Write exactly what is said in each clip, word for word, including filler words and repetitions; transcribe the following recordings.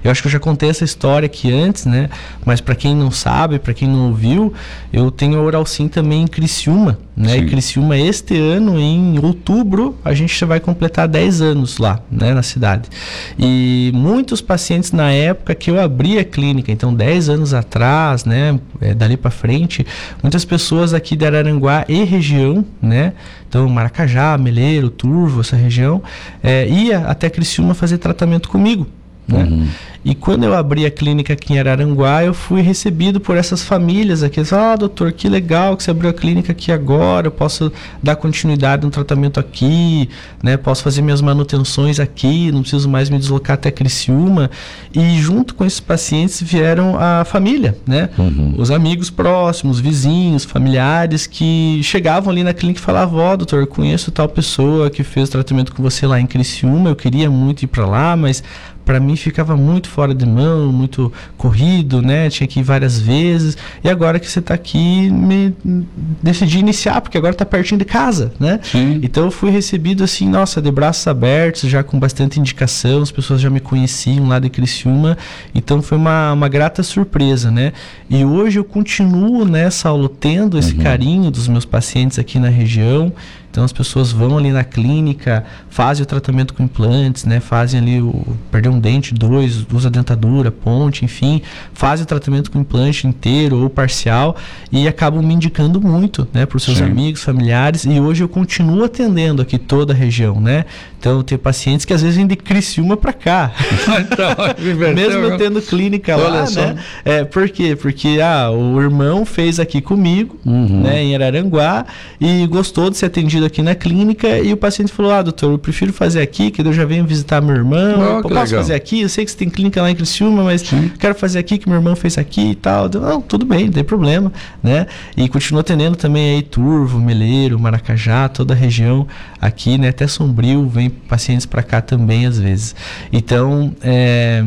Eu acho que eu já contei essa história aqui antes, né? Mas para quem não sabe, para quem não ouviu, eu tenho a Oralsim também em Criciúma, né? Sim. E Criciúma este ano, em outubro, a gente já vai completar dez anos lá, né? Na cidade. E muitos pacientes na época que eu abri a clínica, então dez anos atrás, né? É, dali para frente, muitas pessoas aqui de Araranguá e região, né? Então Maracajá, Meleiro, Turvo, essa região, é, ia até Criciúma fazer tratamento comigo, né? Uhum. E quando eu abri a clínica aqui em Araranguá, eu fui recebido por essas famílias aqui. Eles falaram: ah, doutor, que legal que você abriu a clínica aqui agora, eu posso dar continuidade no tratamento aqui, né? Posso fazer minhas manutenções aqui, não preciso mais me deslocar até Criciúma. E junto com esses pacientes vieram a família, né? Uhum. Os amigos próximos, vizinhos, familiares que chegavam ali na clínica e falavam: ó, oh, doutor, eu conheço tal pessoa que fez tratamento com você lá em Criciúma, eu queria muito ir para lá, mas para mim ficava muito fora de mão, muito corrido, né? Tinha que ir várias vezes. E agora que você está aqui, me decidi iniciar, porque agora está pertinho de casa, né? Sim. Então eu fui recebido assim, nossa, de braços abertos, já com bastante indicação, as pessoas já me conheciam lá de Criciúma. Então foi uma, uma grata surpresa, né? E hoje eu continuo, né, Saulo, tendo esse uhum. carinho dos meus pacientes aqui na região. Então as pessoas vão ali na clínica, fazem o tratamento com implantes, né? Fazem ali o perder um dente, dois, usa dentadura, ponte, enfim, fazem o tratamento com implante inteiro ou parcial e acabam me indicando muito, né, para os seus Sim. amigos, familiares. E hoje eu continuo atendendo aqui toda a região, né? Então eu tenho pacientes que às vezes vêm de Criciúma para cá. Então, mesmo eu tendo clínica Olha lá, só. né? É, por quê? Porque ah, o irmão fez aqui comigo, uhum. né, em Araranguá, e gostou de ser atendido aqui na clínica, e o paciente falou: ah, doutor, eu prefiro fazer aqui, que eu já venho visitar meu irmão, oh, posso legal. fazer aqui, eu sei que você tem clínica lá em Criciúma, mas Sim. quero fazer aqui, que meu irmão fez aqui e tal. Eu, não, tudo bem, não tem problema, né? E continuo atendendo também aí Turvo, Meleiro, Maracajá, toda a região aqui, né? Até Sombrio, vem pacientes para cá também às vezes. Então, é...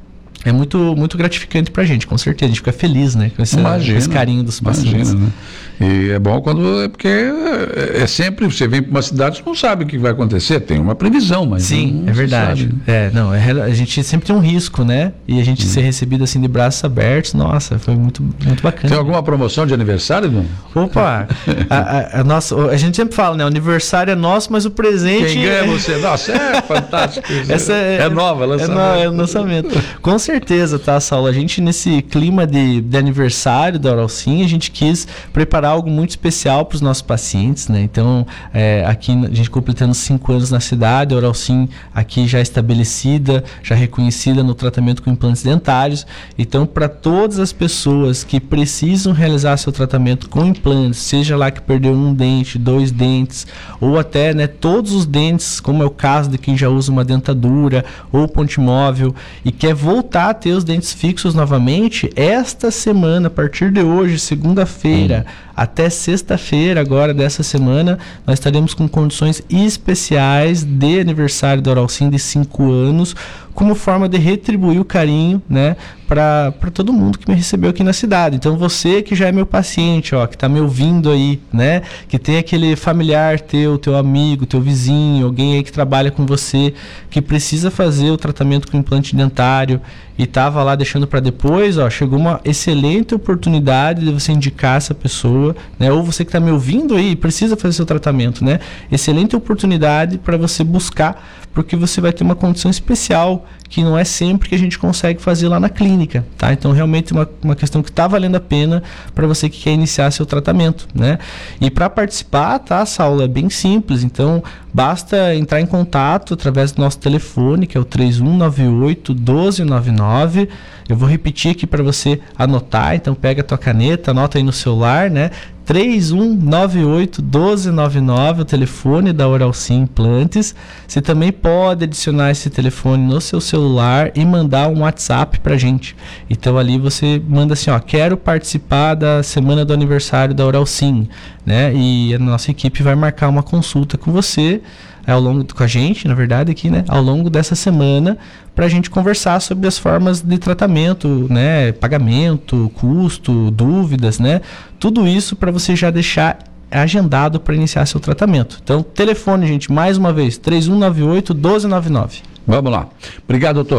É muito, muito gratificante pra gente, com certeza. A gente fica feliz, né? Com esse, imagina, com esse carinho dos pacientes. Imagina, né? E é bom quando... É porque é, é sempre... Você vem para uma cidade, você não sabe o que vai acontecer. Tem uma previsão, mas Sim, não é verdade. Sabe. É, não, é, a gente sempre tem um risco, né? E a gente hum. ser recebido assim de braços abertos, nossa, foi muito, muito bacana. Tem alguma promoção de aniversário, Bruno? Opa! a, a, a, nossa, a gente sempre fala, né? O aniversário é nosso, mas o presente... Quem ganha é você. Nossa, é fantástico. Essa é, é nova, lançamento. É, no, é lançamento. Com certeza, tá, Saulo? A gente, nesse clima de, de aniversário da Oralsim, a gente quis preparar algo muito especial para os nossos pacientes, né? Então, é, aqui a gente completando cinco anos na cidade, a Oralsim aqui já estabelecida, já reconhecida no tratamento com implantes dentários. Então, para todas as pessoas que precisam realizar seu tratamento com implantes, seja lá que perdeu um dente, dois dentes, ou até, né, todos os dentes, como é o caso de quem já usa uma dentadura ou ponte móvel e quer voltar a ter os dentes fixos novamente, esta semana, a partir de hoje, segunda-feira, hum. até sexta-feira agora dessa semana, nós estaremos com condições especiais de aniversário da Oralsim de cinco anos, como forma de retribuir o carinho, né, para todo mundo que me recebeu aqui na cidade. Então você que já é meu paciente, ó, que está me ouvindo aí, né, que tem aquele familiar teu, teu amigo, teu vizinho, alguém aí que trabalha com você, que precisa fazer o tratamento com implante dentário e estava lá deixando para depois, ó, chegou uma excelente oportunidade de você indicar essa pessoa, né, ou você que está me ouvindo aí precisa fazer seu tratamento, né, excelente oportunidade para você buscar, porque você vai ter uma condição especial que não é sempre que a gente consegue fazer lá na clínica, tá? Então, realmente uma, uma questão que está valendo a pena para você que quer iniciar seu tratamento, né? E para participar, tá, Saulo, é bem simples. Então, basta entrar em contato através do nosso telefone, que é o três um nove oito, um dois nove nove. Eu vou repetir aqui para você anotar. Então, pega a tua caneta, anota aí no celular, né? três um nove oito, um dois nove nove, o telefone da Oralsim Implantes. Você também pode adicionar esse telefone no seu celular e mandar um WhatsApp pra gente. Então ali você manda assim, ó, quero participar da semana do aniversário da Oralsim, né? E a nossa equipe vai marcar uma consulta com você, ao longo, com a gente, na verdade, aqui, né? Ao longo dessa semana, para a gente conversar sobre as formas de tratamento, né? Pagamento, custo, dúvidas, né? Tudo isso para você já deixar agendado para iniciar seu tratamento. Então, telefone, gente, mais uma vez, três um nove oito, um dois nove nove. Vamos lá. Obrigado, doutor.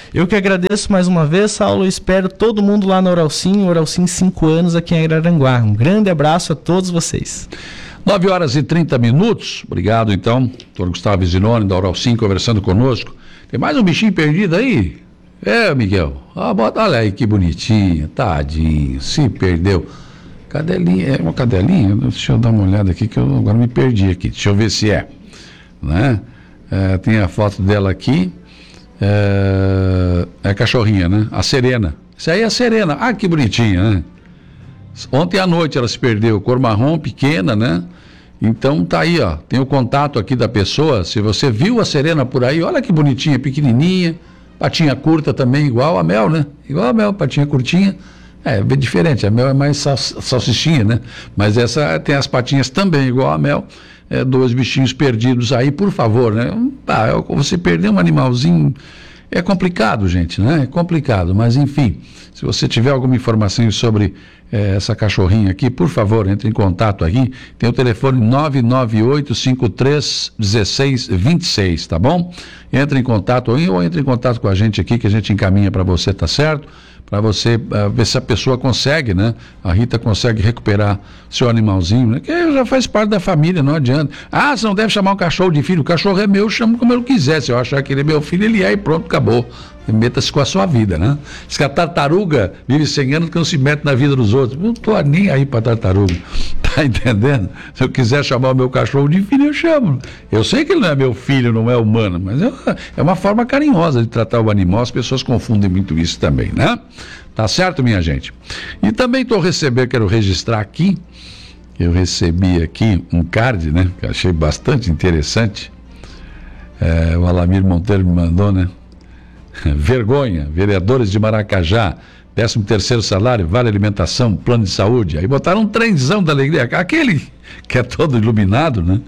Eu que agradeço mais uma vez, Saulo, espero todo mundo lá no Oralcim, Oralcim cinco anos aqui em Araranguá. Um grande abraço a todos vocês. nove horas e trinta minutos, obrigado então, doutor Gustavo Zinoni da Oralcim conversando conosco. Tem mais um bichinho perdido aí? É, Miguel, ah, bota, olha aí que bonitinho, tadinho, se perdeu. Cadelinha, é uma cadelinha? Deixa eu dar uma olhada aqui que eu agora me perdi aqui, deixa eu ver se é, né? É, tem a foto dela aqui, é, é a cachorrinha, né? A Serena, isso aí é a Serena, ah, que bonitinha, né? Ontem à noite ela se perdeu, cor marrom, pequena, né? Então tá aí, ó, tem o contato aqui da pessoa, se você viu a Serena por aí, olha que bonitinha, pequenininha, patinha curta também, igual a Mel, né? Igual a Mel, patinha curtinha. É, bem diferente, a Mel é mais sal, salsichinha, né? Mas essa tem as patinhas também, igual a Mel. É, dois bichinhos perdidos aí, por favor, né? Ah, você perder um animalzinho é complicado, gente, né? É complicado, mas enfim, se você tiver alguma informação sobre é, essa cachorrinha aqui, por favor, entre em contato aqui. Tem o telefone nove nove oito cinco três um seis dois seis, tá bom? Entre em contato ou, ou entre em contato com a gente aqui, que a gente encaminha para você, tá certo? Para você uh, ver se a pessoa consegue, né? A Rita consegue recuperar seu animalzinho, né? Que já faz parte da família, não adianta. Ah, você não deve chamar um cachorro de filho. O cachorro é meu, eu chamo como eu quiser. Se eu achar que ele é meu filho, ele é e pronto, acabou. Meta-se com a sua vida, né? Diz que a tartaruga vive cem anos que não se mete na vida dos outros. Não tô nem aí pra tartaruga. Tá entendendo? Se eu quiser chamar o meu cachorro de filho, eu chamo. Eu sei que ele não é meu filho, não é humano, mas é uma, é uma forma carinhosa de tratar o animal. As pessoas confundem muito isso também, né? Tá certo, minha gente? E também estou recebendo, quero registrar aqui, eu recebi aqui um card, né? Que eu achei bastante interessante. É, o Alamir Monteiro me mandou, né? Vergonha, vereadores de Maracajá, décimo terceiro salário, vale alimentação, plano de saúde. Aí botaram um trenzão da alegria, aquele que é todo iluminado, né?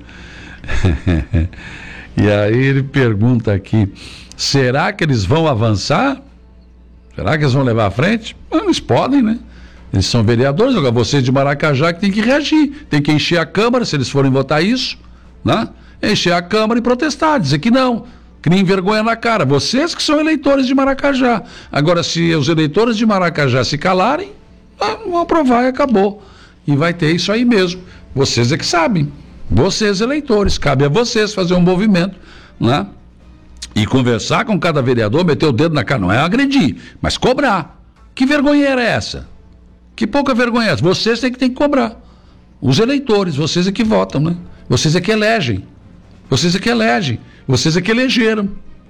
E aí ele pergunta aqui, será que eles vão avançar? Será que eles vão levar à frente? Não, eles podem, né? Eles são vereadores, agora vocês de Maracajá que tem que reagir, tem que encher a Câmara, se eles forem votar isso, né? Encher a Câmara e protestar, dizer que não. Criem vergonha na cara, vocês que são eleitores de Maracajá. Agora, se os eleitores de Maracajá se calarem, vão aprovar e acabou. E vai ter isso aí mesmo. Vocês é que sabem. Vocês, eleitores, cabe a vocês fazer um movimento, né? E conversar com cada vereador, meter o dedo na cara, não é agredir, mas cobrar. Que vergonha era essa? Que pouca vergonha é essa? Vocês têm que, têm que cobrar. Os eleitores, vocês é que votam, né? Vocês é que elegem. Vocês é que elegem. Vocês é que elegeram,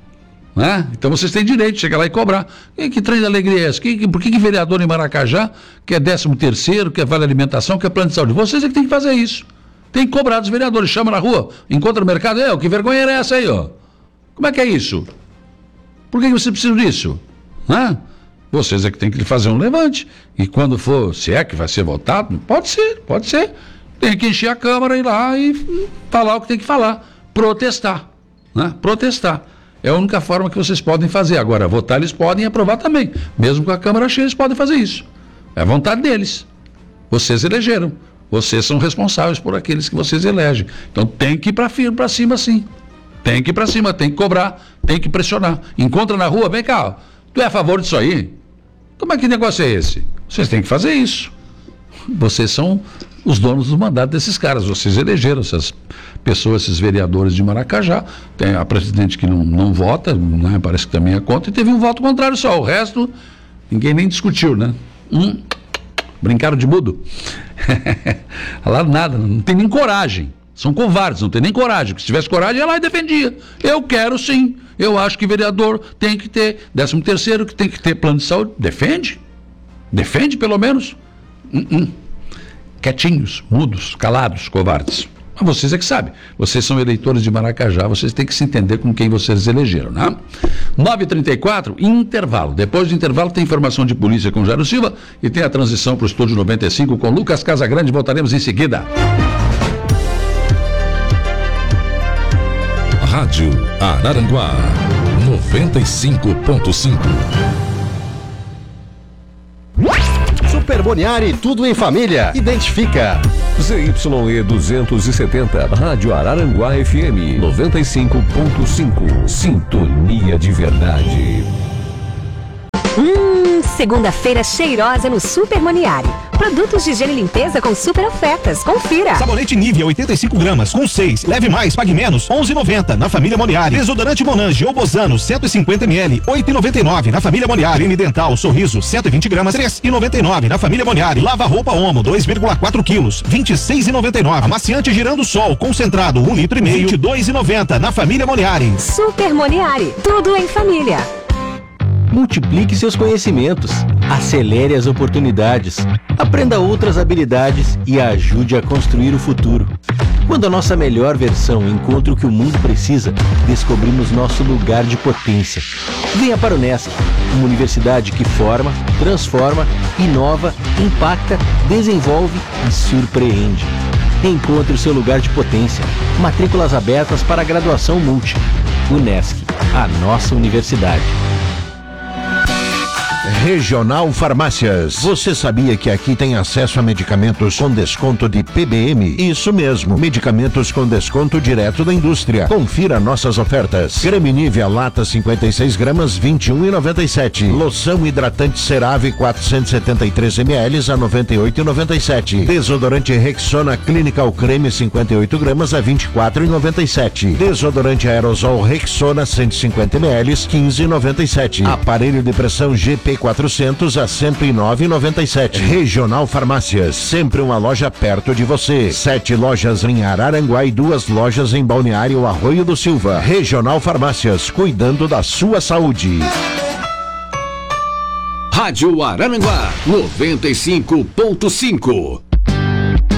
né? Então vocês têm direito de chegar lá e cobrar. Que, que trem de alegria é esse? Que, que, por que, que vereador em Maracajá, que é décimo terceiro, que é vale alimentação, que é plano de saúde? Vocês é que tem que fazer isso. Tem que cobrar dos vereadores. Chama na rua, encontra no mercado. É, que vergonha era essa aí, ó? Como é que é isso? Por que, que você precisa disso? Né? Vocês é que tem que fazer um levante. E quando for, se é que vai ser votado, pode ser, pode ser. Tem que encher a Câmara, ir lá e falar o que tem que falar. Protestar. Né? Protestar. É a única forma que vocês podem fazer. Agora, votar eles podem e aprovar também. Mesmo com a Câmara cheia, eles podem fazer isso. É a vontade deles. Vocês elegeram. Vocês são responsáveis por aqueles que vocês elegem. Então tem que ir para para cima, sim. Tem que ir para cima, tem que cobrar, tem que pressionar. Encontra na rua, vem cá, tu é a favor disso aí? Como é que negócio é esse? Vocês têm que fazer isso. Vocês são os donos do mandato desses caras. Vocês elegeram essas pessoas, esses vereadores de Maracajá. Tem a presidente que não, não vota, né? Parece que também é contra, e teve um voto contrário só. O resto, ninguém nem discutiu, né? Hum, brincaram de mudo. Falaram nada, não tem nem coragem. São covardes, não tem nem coragem. Se tivesse coragem, ia lá e defendia. Eu quero sim. Eu acho que vereador tem que ter décimo terceiro, que tem que ter plano de saúde. Defende. Defende, pelo menos. Hum, hum. Quietinhos, mudos, calados, covardes. Mas vocês é que sabem. Vocês são eleitores de Maracajá, vocês têm que se entender com quem vocês elegeram, né? nove e trinta e quatro, intervalo. Depois do intervalo tem informação de polícia com Jairo Silva e tem a transição para o Estúdio noventa e cinco com Lucas Casagrande. Voltaremos em seguida. Rádio Araranguá, noventa e cinco ponto cinco. Super Boniari, tudo em família. Identifica. Z Y E duzentos e setenta, Rádio Araranguá F M, noventa e cinco ponto cinco. Sintonia de verdade. Hum, segunda-feira cheirosa no Super Moniari. Produtos de higiene e limpeza com super ofertas. Confira. Sabonete Nivea oitenta e cinco gramas com seis. Leve mais, pague menos. onze e noventa na família Moniari. Desodorante Monange ou Bozano cento e cinquenta mililitros. oito e noventa e nove na família Moniari. Creme dental Sorriso cento e vinte gramas. três e noventa e nove na família Moniari. Lava roupa Omo dois vírgula quatro quilos. vinte e seis e noventa e nove. Amaciante Girando Sol concentrado um litro e meio. vinte e dois e noventa na família Moniari. Super Moniari. Tudo em família. Multiplique seus conhecimentos, acelere as oportunidades, aprenda outras habilidades e ajude a construir o futuro. Quando a nossa melhor versão encontra o que o mundo precisa, descobrimos nosso lugar de potência. Venha para o Unesc, uma universidade que forma, transforma, inova, impacta, desenvolve e surpreende. Encontre o seu lugar de potência. Matrículas abertas para a graduação multi. Unesc, a nossa universidade. Regional Farmácias. Você sabia que aqui tem acesso a medicamentos com desconto de P B M? Isso mesmo, medicamentos com desconto direto da indústria. Confira nossas ofertas. Creme Nivea lata cinquenta e seis gramas, vinte e um e noventa e sete. Loção hidratante CeraVe quatrocentos e setenta e três mililitros a noventa e oito e noventa e sete. Desodorante Rexona Clinical Creme cinquenta e oito gramas a vinte e quatro e noventa e sete. Desodorante aerosol Rexona cento e cinquenta mililitros, quinze e noventa e sete. Aparelho de pressão G P quatrocentos a cento e nove e noventa e sete. Regional Farmácias, sempre uma loja perto de você. Sete lojas em Araranguá e duas lojas em Balneário Arroio do Silva. Regional Farmácias, cuidando da sua saúde. Rádio Araranguá noventa e cinco ponto cinco.